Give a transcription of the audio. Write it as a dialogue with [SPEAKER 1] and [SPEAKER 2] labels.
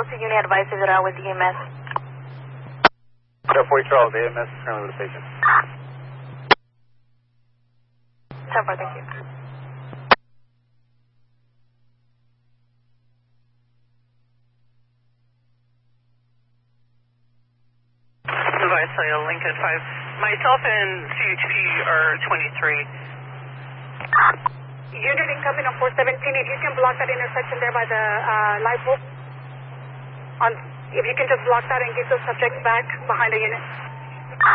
[SPEAKER 1] to unit advice if they're out with EMS.
[SPEAKER 2] 4 Charles, AMS is currently with the patient.
[SPEAKER 1] 10-4, thank you.
[SPEAKER 3] Device Cellular Lincoln 5. Myself and CHP are 23.
[SPEAKER 4] Unit incoming on 417. If you can block that intersection there by the light pole. If you can just block that and get those subjects back behind the unit.